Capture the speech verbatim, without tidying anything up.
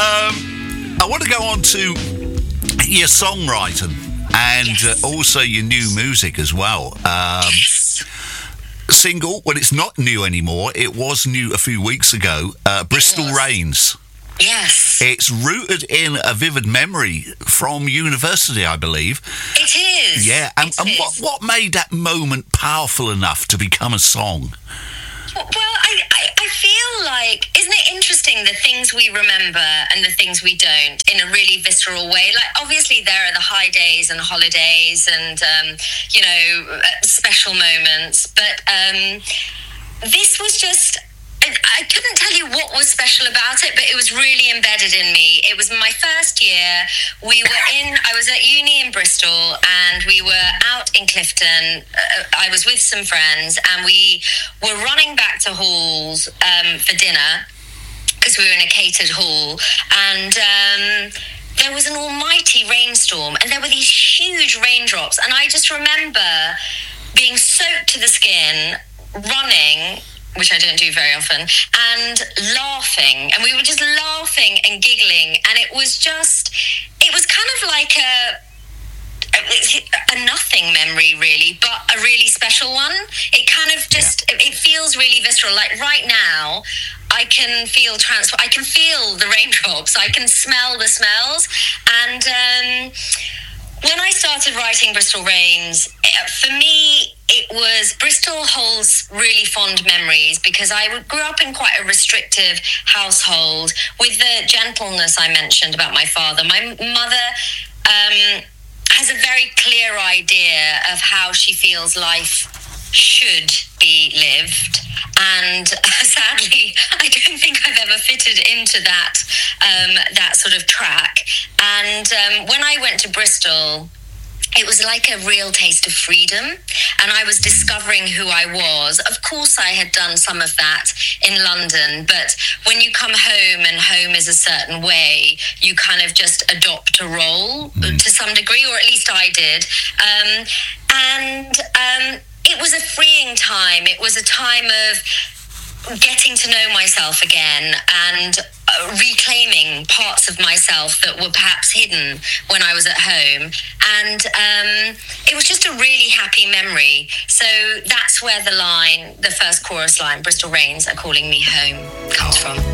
Um, I want to go on to your songwriting and Yes. uh, also your new music as well. Um, Yes. Single, well, it's not new anymore. It was new a few weeks ago. Uh, Bristol was. Rains. Yes. It's rooted in a vivid memory from university, I believe. It is. Yeah, and, It and is. what, what made that moment powerful enough to become a song? Well, I, I, I feel like, isn't it interesting the things we remember and the things we don't in a really visceral way? Like, obviously, there are the high days and holidays and, um, you know, uh, special moments. But um, this was just... I I couldn't tell you what was special about it, but it was really embedded in me. It was my first year. We were in, I was at uni in Bristol, and we were out in Clifton. Uh, I was with some friends, and we were running back to halls um, for dinner, because we were in a catered hall. And um, there was an almighty rainstorm, and there were these huge raindrops. And I just remember being soaked to the skin, running, which I don't do very often, and laughing. And we were just laughing and giggling. And it was just, it was kind of like a, a nothing memory, really, but a really special one. It kind of just, yeah. it feels really visceral. Like right now, I can feel trans. I can feel the raindrops. I can smell the smells. And um, when I started writing Bristol Rains, for me, it was, Bristol holds really fond memories because I grew up in quite a restrictive household with the gentleness I mentioned about my father. My mother um, has a very clear idea of how she feels life should be lived. And uh, sadly, I don't think I've ever fitted into that, um, that sort of track. And um, when I went to Bristol, it was like a real taste of freedom, and I was discovering who I was. Of course, I had done some of that in London, but when you come home and home is a certain way, you kind of just adopt a role mm. to some degree, or at least I did. Um, and um, it was a freeing time. It was a time of getting to know myself again and uh, reclaiming parts of myself that were perhaps hidden when I was at home. And um, it was just a really happy memory. So that's where the line, the first chorus line, Bristol Rains are calling me home, comes from.